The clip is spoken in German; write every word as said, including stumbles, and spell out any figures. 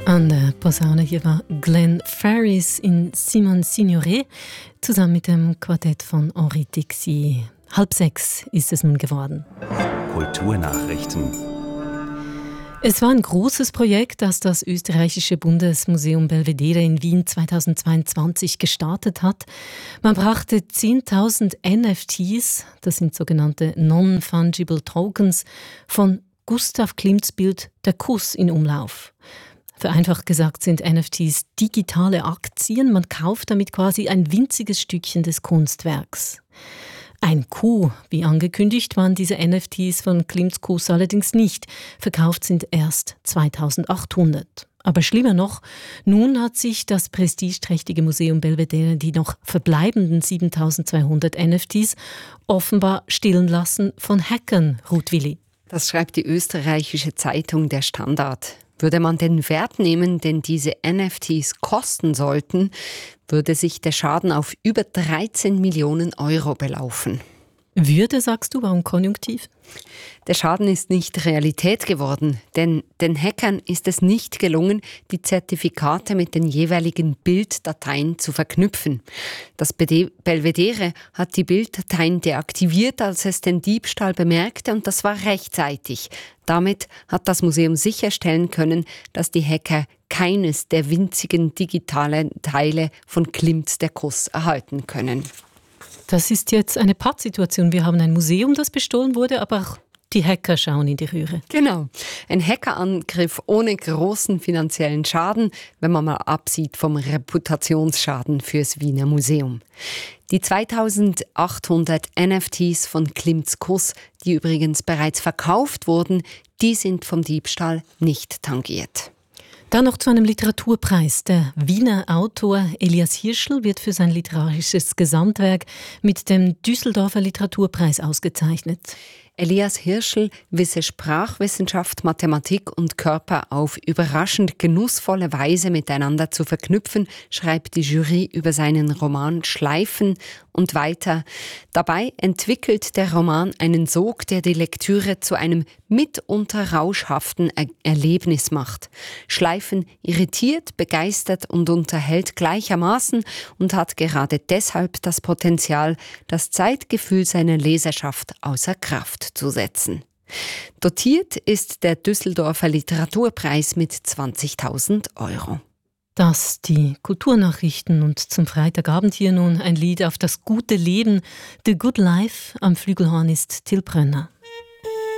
An der Posaune hier war Glenn Farris in Simon Signoret zusammen mit dem Quartett von Henri Tixier. Halb sechs ist es nun geworden. Kulturnachrichten. Es war ein großes Projekt, das das österreichische Bundesmuseum Belvedere in Wien zweitausendzweiundzwanzig gestartet hat. Man brachte zehntausend N F Ts, das sind sogenannte Non-Fungible Tokens, von Gustav Klimts Bild Der Kuss in Umlauf. Vereinfacht gesagt sind N F Ts digitale Aktien. Man kauft damit quasi ein winziges Stückchen des Kunstwerks. Ein Coup, wie angekündigt, waren diese N F Ts von Klimts Kuss allerdings nicht. Verkauft sind erst zweitausendachthundert. Aber schlimmer noch, nun hat sich das prestigeträchtige Museum Belvedere die noch verbleibenden siebentausendzweihundert N F Ts offenbar stehlen lassen von Hackern, Ruth Willi. Das schreibt die österreichische Zeitung Der Standard. Würde man den Wert nehmen, den diese N F Ts kosten sollten, würde sich der Schaden auf über dreizehn Millionen Euro belaufen. Würde, sagst du, warum Konjunktiv? Der Schaden ist nicht Realität geworden, denn den Hackern ist es nicht gelungen, die Zertifikate mit den jeweiligen Bilddateien zu verknüpfen. Das Belvedere hat die Bilddateien deaktiviert, als es den Diebstahl bemerkte, und das war rechtzeitig. Damit hat das Museum sicherstellen können, dass die Hacker keines der winzigen digitalen Teile von Klimts Der Kuss erhalten können. Das ist jetzt eine Pattsituation. Wir haben ein Museum, das bestohlen wurde, aber auch die Hacker schauen in die Röhre. Genau. Ein Hackerangriff ohne großen finanziellen Schaden, wenn man mal absieht vom Reputationsschaden fürs Wiener Museum. Die zweitausendachthundert N F Ts von Klimts Kuss, die übrigens bereits verkauft wurden, die sind vom Diebstahl nicht tangiert. Dann noch zu einem Literaturpreis. Der Wiener Autor Elias Hirschl wird für sein literarisches Gesamtwerk mit dem Düsseldorfer Literaturpreis ausgezeichnet. Elias Hirschl wisse Sprachwissenschaft, Mathematik und Körper auf überraschend genussvolle Weise miteinander zu verknüpfen, schreibt die Jury über seinen Roman Schleifen und weiter. Dabei entwickelt der Roman einen Sog, der die Lektüre zu einem mitunter rauschhaften er- Erlebnis macht. Schleifen irritiert, begeistert und unterhält gleichermaßen und hat gerade deshalb das Potenzial, das Zeitgefühl seiner Leserschaft außer Kraft zu setzen. Dotiert ist der Düsseldorfer Literaturpreis mit zwanzigtausend Euro. Das die Kulturnachrichten und zum Freitagabend hier nun ein Lied auf das gute Leben. The Good Life am Flügelhorn ist Till Brönner.